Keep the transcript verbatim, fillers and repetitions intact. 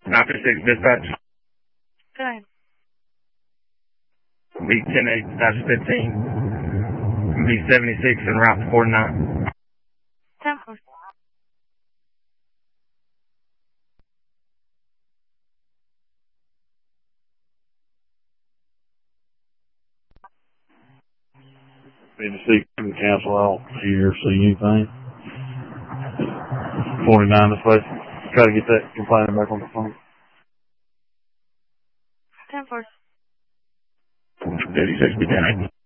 nine fifty-six dispatch. Go ahead. B ten eight fifteen. B seventy-six en route to forty-nine. ten four. Need to see can cancel out here, see anything. forty-nine this way. Try to get that complaint back on the phone. ten four. thirty-six B ten eight.